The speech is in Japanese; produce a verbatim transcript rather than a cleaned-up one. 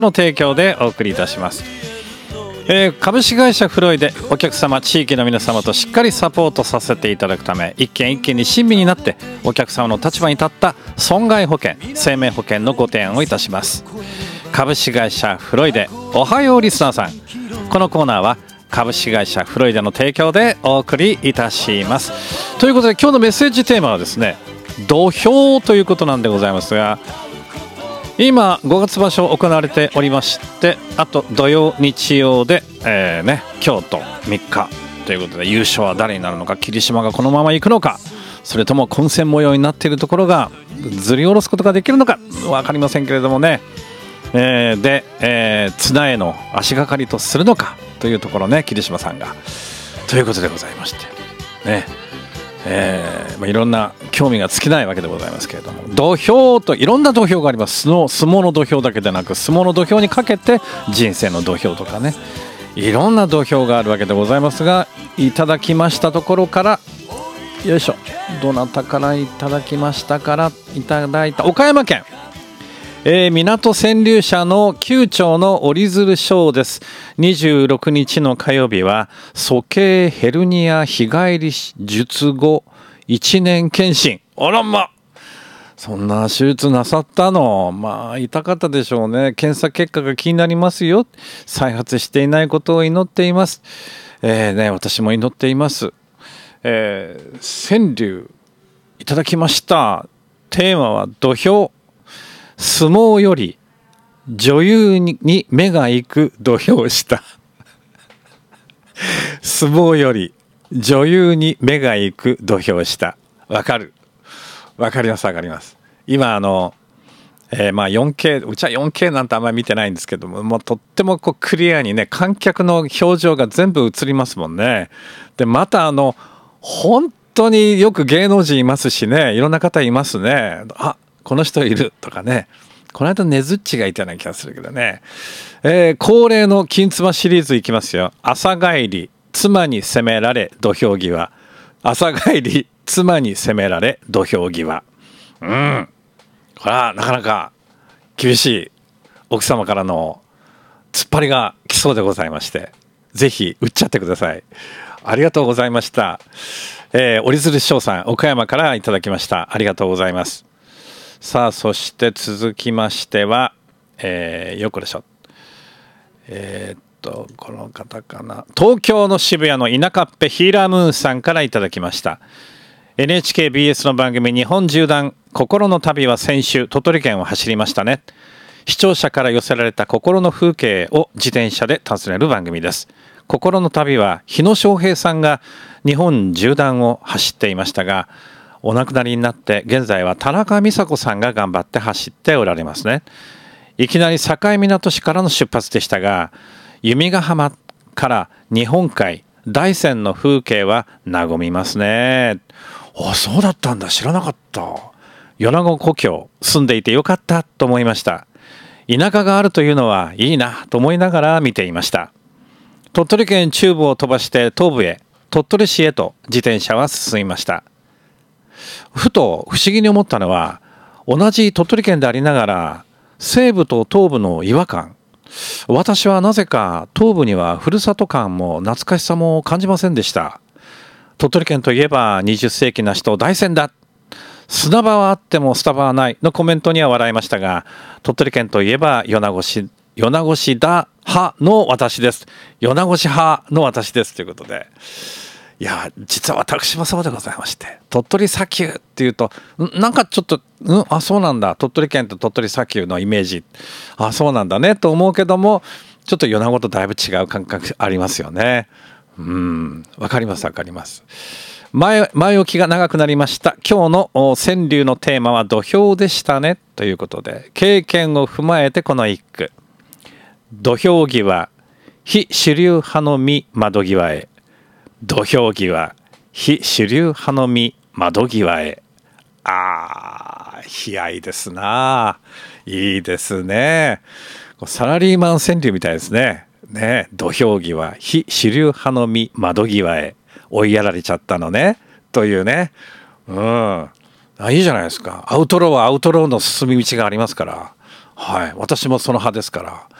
の提供でお送りいたします。えー、株式会社フロイでお客様地域の皆様としっかりサポートさせていただくため、一件一件に親身になってお客様の立場に立った損害保険、生命保険のご提案をいたします。株式会社フロイデ、おはようリスナーさん、このコーナーは株式会社フロイデの提供でお送りいたします。ということで、今日のメッセージテーマはですね、土俵ということなんでございますが、今ごがつ場所行われておりまして、あと土曜日曜で、えーね、京都みっかということで、優勝は誰になるのか、霧島がこのまま行くのか、それとも混戦模様になっているところがずり下ろすことができるのか分かりませんけれどもね、えー、で、えー、綱への足がかりとするのかというところね、霧島さんがということでございましてね、えーまあ、いろんな興味が尽きないわけでございますけれども、土俵といろんな土俵があります。相撲、相撲の土俵だけでなく、相撲の土俵にかけて人生の土俵とかね、いろんな土俵があるわけでございますが、いただきましたところから、よいしょ、どなたからいただきましたからいただいた、岡山県、えー、港川柳者のきゅう町の折鶴賞です。にじゅうろくにちの火曜日は鼠径ヘルニア日帰り術後いちねん検診。あらま、そんな手術なさったの。まあ痛かったでしょうね。検査結果が気になりますよ。再発していないことを祈っています。えーね、私も祈っています。えー、川柳いただきました。テーマは土俵。相撲より女優に目が行く土俵下。相撲より女優に目が行く土俵下。わかる。わかりますわかります。今あの、えー、まあ よんケー、うちは よんケー なんてあんまり見てないんですけども、もうとってもこうクリアにね、観客の表情が全部映りますもんね。で、またあの、本当によく芸能人いますしね、いろんな方いますね。あ、この人いるとかね、この間ねずっちがいたような気がするけどね、えー、恒例の金妻シリーズいきますよ。朝帰り妻に責められ土俵際。朝帰り妻に責められ土俵際。うん、これはなかなか厳しい奥様からの突っ張りが来そうでございまして、ぜひ打っちゃってください。ありがとうございました。えー、折鶴翔さん、岡山からいただきました。ありがとうございます。さあ、そして続きましては、えー、よっこでしょ。えー、っと、この方かな。東京の渋谷の田舎っぺヒーラームーンさんからいただきました。エヌエイチケービーエス の番組日本縦断心の旅は先週鳥取県を走りましたね。視聴者から寄せられた心の風景を自転車で訪ねる番組です。心の旅は日野翔平さんが日本縦断を走っていましたが、お亡くなりになって現在は田中美佐子さんが頑張って走っておられますね。いきなり境港市からの出発でしたが、弓ヶ浜から日本海大山の風景は和みますね。あ、そうだったんだ、知らなかった。米子故郷住んでいてよかったと思いました。田舎があるというのはいいなと思いながら見ていました。鳥取県中部を飛ばして東部へ、鳥取市へと自転車は進みました。ふと不思議に思ったのは、同じ鳥取県でありながら西部と東部の違和感。私はなぜか東部にはふるさと感も懐かしさも感じませんでした。鳥取県といえばにじゅっせいきなしと大山だ、砂場はあってもスタバはないのコメントには笑いましたが、鳥取県といえば米子市、米子市だ派の私です。米子市派の私ですということで、いや実は私もそうでございまして、鳥取砂丘っていうとなんかちょっと、うん、あ、そうなんだ、鳥取県と鳥取砂丘のイメージ、あ、そうなんだねと思うけども、ちょっと米子とだいぶ違う感覚ありますよね。うん、わかりますわかります。前前置きが長くなりました。今日の川柳のテーマは土俵でしたねということで、経験を踏まえてこの一句。土俵際、非主流派の実窓際へ。土俵際、非主流派の実窓際へ。あー、悲哀ですな。いいですね。サラリーマン川柳みたいですね。ね、土俵際、非主流派の実窓際へ。追いやられちゃったのねというね。うん、あ、いいじゃないですか。アウトローはアウトローの進み道がありますから、 はい、私もその派ですから。